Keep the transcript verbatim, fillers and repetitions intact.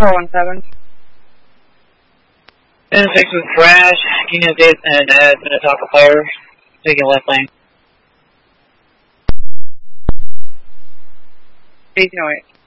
four one seven. ten six with crash. King of Days and Ed, Minnetonka Fire. Taking left lane. eight oh eight.